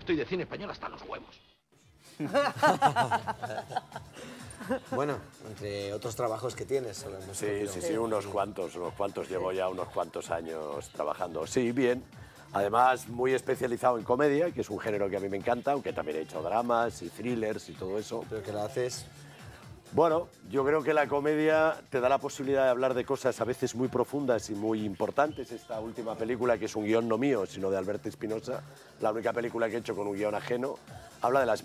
Estoy de cine español hasta los huevos. Bueno, entre otros trabajos que tienes. Sí, unos cuantos. Llevo ya unos cuantos años trabajando. Sí, bien. Además, muy especializado en comedia, que es un género que a mí me encanta, aunque también he hecho dramas y thrillers y todo eso. ¿Pero que la haces? Bueno, yo creo que la comedia te da la posibilidad de hablar de cosas a veces muy profundas y muy importantes. Esta última película, que es un guión no mío, sino de Alberto Espinosa, la única película que he hecho con un guión ajeno, habla de las